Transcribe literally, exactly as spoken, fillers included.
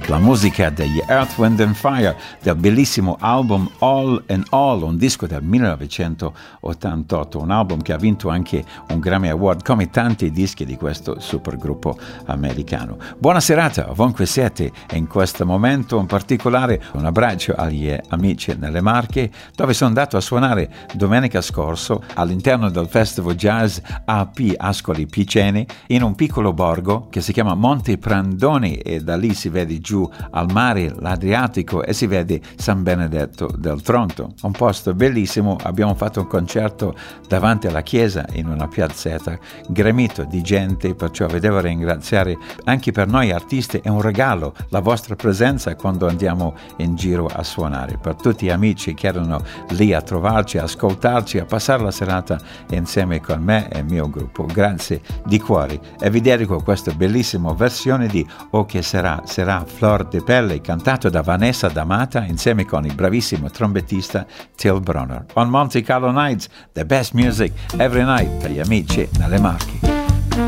la musica degli Earth, Wind and Fire del bellissimo album All in All, un disco del millenovecentottantotto, un album che ha vinto anche un Grammy Award come tanti dischi di questo supergruppo americano. Buona serata ovunque siete e in questo momento in particolare un abbraccio agli amici nelle Marche, dove sono andato a suonare domenica scorso all'interno del Festival Jazz A P Ascoli Piceni in un piccolo borgo che si chiama Monte Prandoni, e da lì si vede giù al mare l'Adriatico e si vede San Benedetto del Tronto, un posto bellissimo. Abbiamo fatto un concerto davanti alla chiesa in una piazzetta gremito di gente, perciò vi devo ringraziare. Anche per noi artisti è un regalo la vostra presenza quando andiamo in giro a suonare, per tutti gli amici che erano lì a trovarci, a ascoltarci, a passare la serata insieme con me e il mio gruppo. Grazie di cuore, e vi dedico questa bellissima versione di O che sarà, sarà Flor de Pelle, cantato da Vanessa D'Amata insieme con il bravissimo trombettista Till Brunner. On Monte Carlo Nights, the best music every night per gli amici nelle Marche.